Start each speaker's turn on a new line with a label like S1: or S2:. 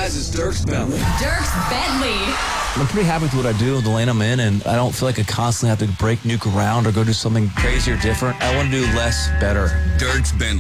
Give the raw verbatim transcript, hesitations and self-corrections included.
S1: Jazz is Dierks Bentley.
S2: Dierks Bentley.
S3: I'm pretty happy with what I do, the lane I'm in, and I don't feel like I constantly have to break new ground or go do something crazy or different. I want to do less better.
S1: Dierks Bentley.